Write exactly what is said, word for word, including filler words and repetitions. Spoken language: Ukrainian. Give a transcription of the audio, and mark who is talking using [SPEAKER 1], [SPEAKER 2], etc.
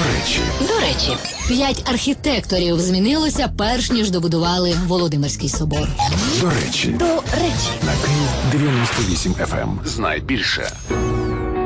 [SPEAKER 1] речі.
[SPEAKER 2] До речі, п'ять архітекторів змінилося, перш ніж добудували Володимирський собор.
[SPEAKER 1] До речі.
[SPEAKER 2] До речі.
[SPEAKER 1] На Київ дев'яносто вісім еф ем. Знай більше.